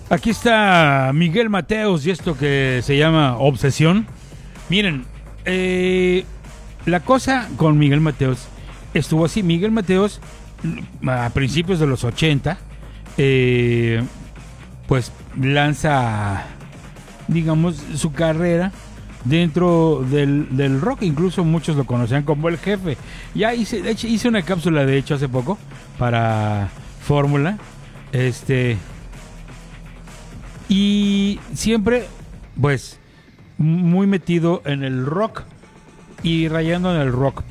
Aquí está Miguel Mateos y esto que se llama Obsesión. Miren, la cosa con Miguel Mateos estuvo así. Miguel Mateos, a principios de los 80, pues lanza, digamos, su carrera dentro del rock. Incluso muchos lo conocían como el jefe. Ya hice una cápsula, de hecho, hace poco para Fórmula. Y siempre, pues, muy metido en el rock y rayando en el rock